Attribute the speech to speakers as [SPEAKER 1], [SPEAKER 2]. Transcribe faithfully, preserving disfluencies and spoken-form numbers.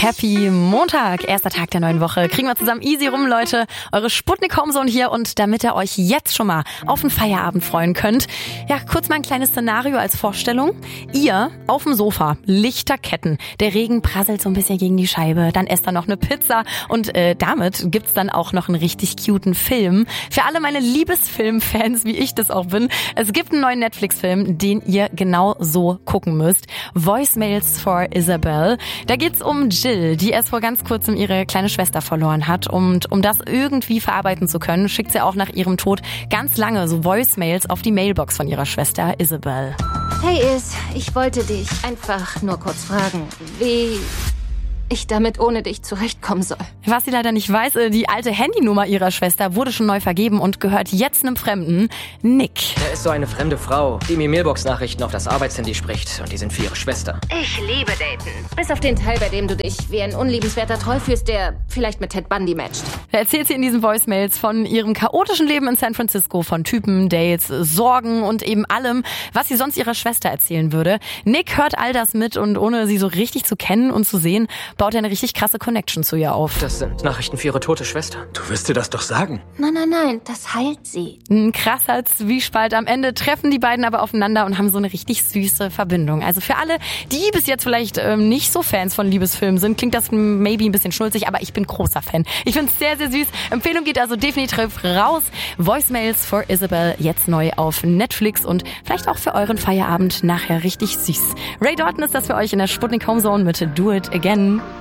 [SPEAKER 1] Happy Montag, erster Tag der neuen Woche. Kriegen wir zusammen easy rum, Leute. Eure Sputnik Homezone hier und damit ihr euch jetzt schon mal auf den Feierabend freuen könnt. Ja, kurz mal ein kleines Szenario als Vorstellung. Ihr auf dem Sofa, Lichterketten. Der Regen prasselt so ein bisschen gegen die Scheibe. Dann esst ihr noch eine Pizza und äh, damit gibt's dann auch noch einen richtig cuten Film. Für alle meine Liebesfilm-Fans, wie ich das auch bin. Es gibt einen neuen Netflix-Film, den ihr genau so gucken müsst. Voicemails for Isabel. Da geht's um Jill, die erst vor ganz kurzem ihre kleine Schwester verloren hat. Und um das irgendwie verarbeiten zu können, schickt sie auch nach ihrem Tod ganz lange so Voicemails auf die Mailbox von ihrer Schwester Isabel.
[SPEAKER 2] Hey Is, ich wollte dich einfach nur kurz fragen, wie ich damit ohne dich zurechtkommen soll.
[SPEAKER 1] Was sie leider nicht weiß, die alte Handynummer ihrer Schwester wurde schon neu vergeben und gehört jetzt einem Fremden, Nick.
[SPEAKER 3] Er ist so eine fremde Frau, die mir Mailbox-Nachrichten auf das Arbeitshandy spricht und die sind für ihre Schwester.
[SPEAKER 2] Ich liebe Daten. Bis auf den Teil, bei dem du dich wie ein unliebenswerter Troll fühlst, der vielleicht mit Ted Bundy matcht.
[SPEAKER 1] Da erzählt sie in diesen Voicemails von ihrem chaotischen Leben in San Francisco, von Typen, Dates, Sorgen und eben allem, was sie sonst ihrer Schwester erzählen würde. Nick hört all das mit und ohne sie so richtig zu kennen und zu sehen, baut er eine richtig krasse Connection zu ihr auf.
[SPEAKER 3] Das sind Nachrichten für ihre tote Schwester.
[SPEAKER 4] Du wirst dir das doch sagen.
[SPEAKER 2] Nein, nein, nein, das heilt sie.
[SPEAKER 1] Ein krasser Zwiespalt. Am Ende treffen die beiden aber aufeinander und haben so eine richtig süße Verbindung. Also für alle, die bis jetzt vielleicht ähm, nicht so Fans von Liebesfilmen sind, klingt das maybe ein bisschen schnulzig, aber ich bin großer Fan. Ich finde es sehr, sehr süß. Empfehlung geht also definitiv raus. Voicemails for Isabel jetzt neu auf Netflix und vielleicht auch für euren Feierabend nachher richtig süß. Ray Dalton ist das für euch in der Sputnik Homezone mit Do It Again.